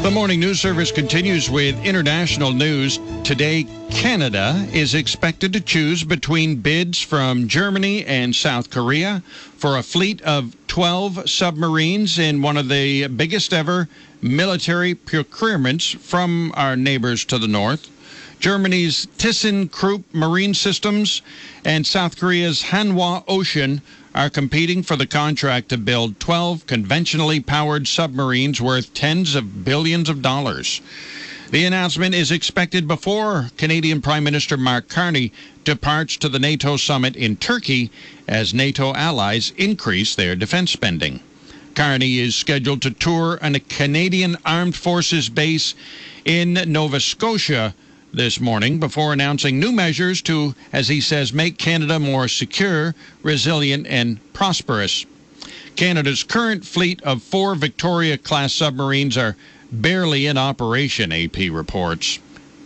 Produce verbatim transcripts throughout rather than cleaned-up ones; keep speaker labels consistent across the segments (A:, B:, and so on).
A: The morning news service continues with international news. Today, Canada is expected to choose between bids from Germany and South Korea for a fleet of twelve submarines in one of the biggest ever military procurements from our neighbors to the north. Germany's ThyssenKrupp Marine Systems and South Korea's Hanwha Ocean are competing for the contract to build twelve conventionally powered submarines worth tens of billions of dollars. The announcement is expected before Canadian Prime Minister Mark Carney departs to the NATO summit in Turkey as NATO allies increase their defense spending. Carney is scheduled to tour a Canadian Armed Forces base in Nova Scotia this morning before announcing new measures to, as he says, make Canada more secure, resilient, and prosperous. Canada's current fleet of four Victoria-class submarines are barely in operation, A P reports.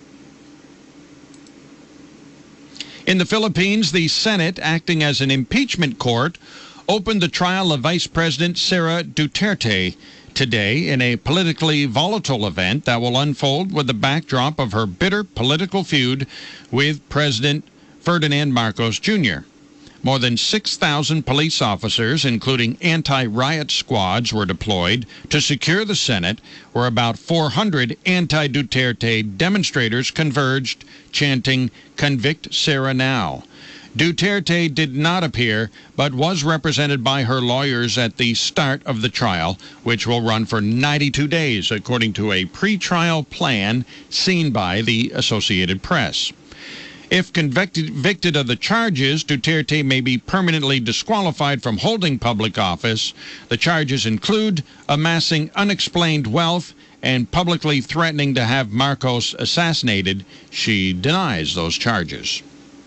A: In the Philippines, the Senate, acting as an impeachment court, opened the trial of Vice President Sara Duterte today in a politically volatile event that will unfold with the backdrop of her bitter political feud with President Ferdinand Marcos Junior More than six thousand police officers, including anti-riot squads, were deployed to secure the Senate, where about four hundred anti-Duterte demonstrators converged, chanting, "Convict Sara now." Duterte did not appear, but was represented by her lawyers at the start of the trial, which will run for ninety-two days, according to a pre-trial plan seen by the Associated Press. If convicted, convicted of the charges, Duterte may be permanently disqualified from holding public office. The charges include amassing unexplained wealth and publicly threatening to have Marcos assassinated. She denies those charges.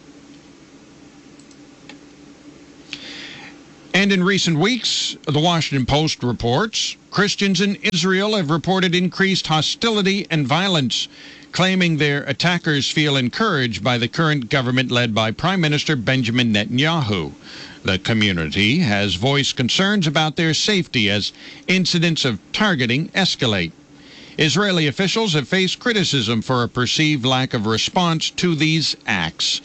A: And in recent weeks, the Washington Post reports, Christians in Israel have reported increased hostility and violence, claiming their attackers feel encouraged by the current government led by Prime Minister Benjamin Netanyahu. The community has voiced concerns about their safety as incidents of targeting escalate. Israeli officials have faced criticism for a perceived lack of response to these acts.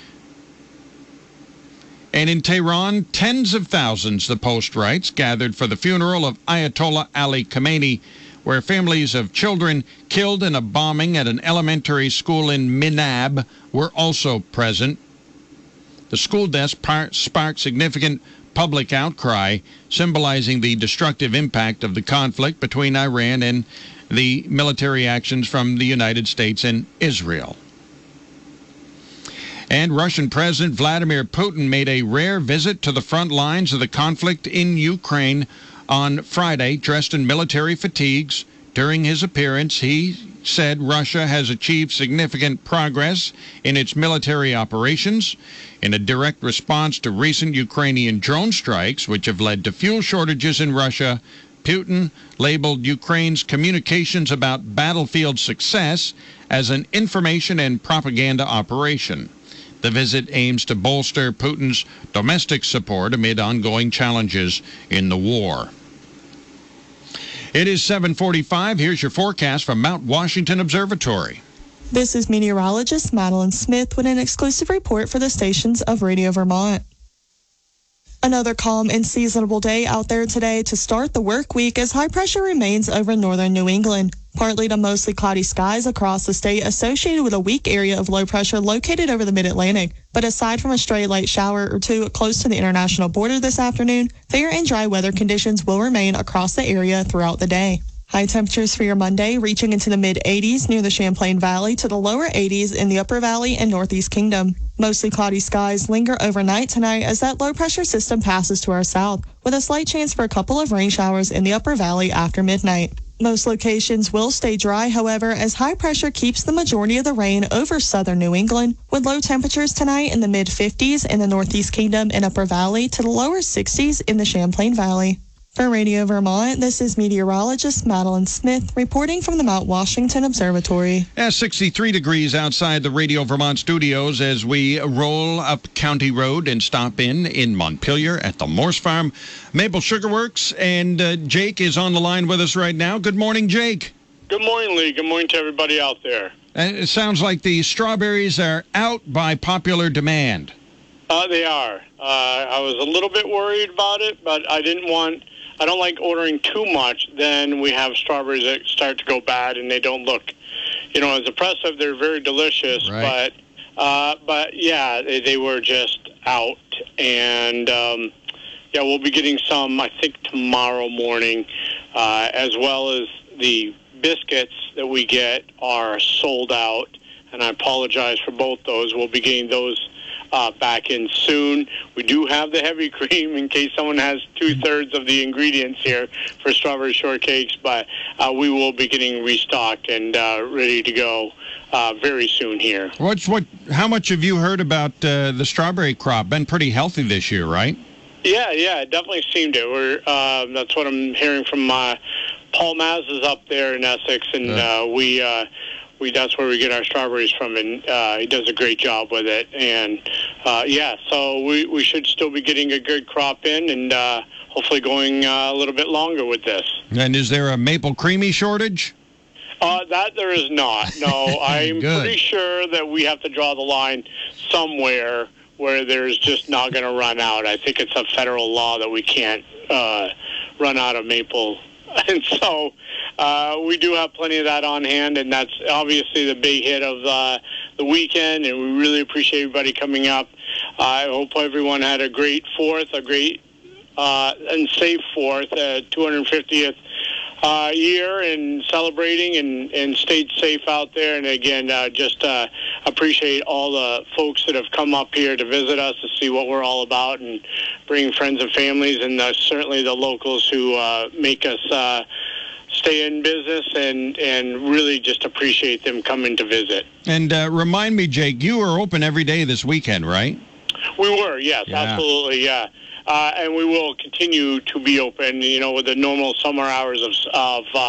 A: And in Tehran, tens of thousands, the Post writes, gathered for the funeral of Ayatollah Ali Khamenei, where families of children killed in a bombing at an elementary school in Minab were also present. The school death sparked significant public outcry, symbolizing the destructive impact of the conflict between Iran and the military actions from the United States and Israel. And Russian President Vladimir Putin made a rare visit to the front lines of the conflict in Ukraine on Friday, dressed in military fatigues. During his appearance, he said Russia has achieved significant progress in its military operations in a direct response to recent Ukrainian drone strikes, which have led to fuel shortages in Russia. Putin labeled Ukraine's communications about battlefield success as an information and propaganda operation. The visit aims to bolster Putin's domestic support amid ongoing challenges in the war. It is seven forty-five. Here's your forecast from Mount Washington Observatory.
B: This is meteorologist Madeline Smith with an exclusive report for the stations of Radio Vermont. Another calm and seasonable day out there today to start the work week as high pressure remains over northern New England. Partly to mostly cloudy skies across the state associated with a weak area of low pressure located over the mid-Atlantic. But aside from a stray light shower or two close to the international border this afternoon, fair and dry weather conditions will remain across the area throughout the day. High temperatures for your Monday reaching into the mid-eighties near the Champlain Valley to the lower eighties in the Upper Valley and Northeast Kingdom. Mostly cloudy skies linger overnight tonight as that low-pressure system passes to our south, with a slight chance for a couple of rain showers in the Upper Valley after midnight. Most locations will stay dry, however, as high pressure keeps the majority of the rain over southern New England, with low temperatures tonight in the mid-fifties in the Northeast Kingdom and Upper Valley to the lower sixties in the Champlain Valley. For Radio Vermont, this is meteorologist Madeline Smith reporting from the Mount Washington Observatory.
A: Yeah, sixty-three degrees outside the Radio Vermont studios as we roll up County Road and stop in in Montpelier at the Morse Farm Maple Sugar Works. And uh, Jake is on the line with us right now. Good morning, Jake.
C: Good morning, Lee. Good morning to everybody out there.
A: And it sounds like the strawberries are out by popular demand.
C: Uh, they are. Uh, I was a little bit worried about it, but I didn't want, I don't like ordering too much. Then we have strawberries that start to go bad and they don't look, you know, as impressive. They're very delicious,
A: right.
C: but, uh, but yeah, they, they were just out. And, um, yeah, we'll be getting some, I think, tomorrow morning, uh, as well as the biscuits that we get are sold out, and I apologize for both those. We'll be getting those uh, back in soon. We do have the heavy cream in case someone has two-thirds of the ingredients here for strawberry shortcakes, but uh, we will be getting restocked and uh, ready to go uh, very soon here.
A: What's what? How much have you heard about uh, the strawberry crop? Been pretty healthy this year, right?
C: Yeah, yeah, it definitely seemed it. We're uh, that's what I'm hearing from uh, Paul Maz is up there in Essex, and uh, we uh, we that's where we get our strawberries from, and uh, he does a great job with it. And uh, yeah, so we we should still be getting a good crop in, and uh, hopefully going uh, a little bit longer with this.
A: And is there a maple creamy shortage?
C: Uh, that there is not. No, I'm pretty sure that we have to draw the line somewhere where there's just not going to run out. I think it's a federal law that we can't uh, run out of maple. And so uh, we do have plenty of that on hand, and that's obviously the big hit of uh, the weekend, and we really appreciate everybody coming up. Uh, I hope everyone had a great fourth, a great uh, and safe fourth, uh, two hundred fiftieth Uh, year and celebrating and, and stayed safe out there. And again, uh, just uh, appreciate all the folks that have come up here to visit us to see what we're all about and bring friends and families, and uh, certainly the locals who uh, make us uh, stay in business, and, and really just appreciate them coming to visit.
A: And uh, remind me, Jake, you are open every day this weekend, right?
C: We were, yes,
A: yeah.
C: absolutely, yeah. Uh, and we will continue to be open, you know, with the normal summer hours of, of uh,